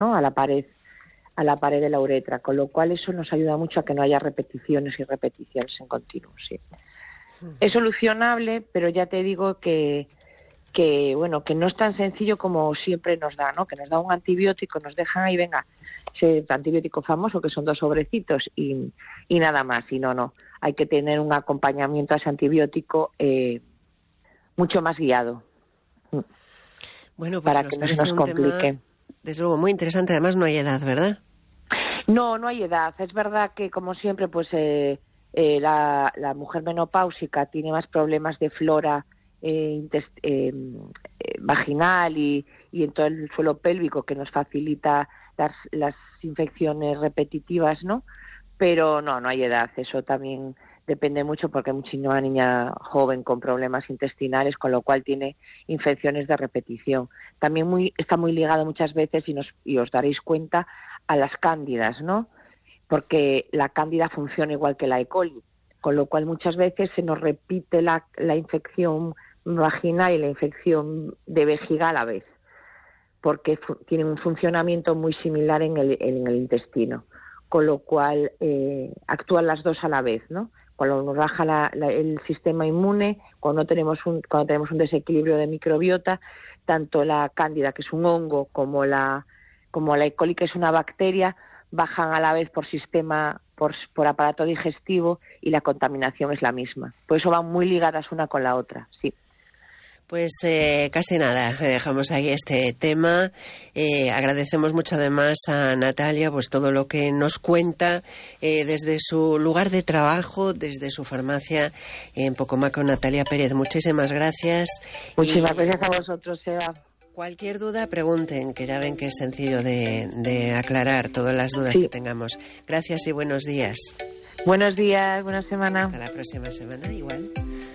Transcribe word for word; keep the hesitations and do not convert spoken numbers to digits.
¿no? A la pared, a la pared de la uretra, con lo cual eso nos ayuda mucho a que no haya repeticiones y repeticiones en continuo, sí. Es solucionable, pero ya te digo que, que bueno, que no es tan sencillo como siempre nos da, ¿no? Que nos da un antibiótico, nos dejan ahí, venga, ese antibiótico famoso que son dos sobrecitos y, y nada más, y no, no. Hay que tener un acompañamiento a ese antibiótico eh, mucho más guiado. Bueno, pues para nos que no se parece nos un complique. tema, desde luego, muy interesante. Además, no hay edad, ¿verdad? No, no hay edad. Es verdad que, como siempre, pues eh, eh, la, la mujer menopáusica tiene más problemas de flora eh, intest- eh, eh, vaginal y, y en todo el suelo pélvico, que nos facilita las, las infecciones repetitivas, ¿no? Pero no, no hay edad. Eso también depende mucho porque hay mucha una niña joven con problemas intestinales, con lo cual tiene infecciones de repetición. También muy, está muy ligado muchas veces, y, nos, y os daréis cuenta, a las cándidas, ¿no? Porque la cándida funciona igual que la E. coli, con lo cual muchas veces se nos repite la, la infección vaginal y la infección de vejiga a la vez, porque fu- tienen un funcionamiento muy similar en el, en el intestino, con lo cual eh, actúan las dos a la vez, ¿no? Cuando nos baja la, la, el sistema inmune, cuando tenemos un, cuando tenemos un desequilibrio de microbiota, tanto la cándida, que es un hongo, como la como la E. coli, que es una bacteria, bajan a la vez por sistema, por, por aparato digestivo, y la contaminación es la misma. Por eso van muy ligadas una con la otra, sí. Pues eh, casi nada, dejamos ahí este tema. Eh, agradecemos mucho además a Natalia pues todo lo que nos cuenta eh, desde su lugar de trabajo, desde su farmacia en Pocomaco. Natalia Pérez, muchísimas gracias. Muchísimas y, gracias a vosotros, Eva. Cualquier duda, pregunten, que ya ven que es sencillo de, de aclarar todas las dudas Sí. que tengamos. Gracias y buenos días. Buenos días, buena semana. Hasta la próxima semana, igual.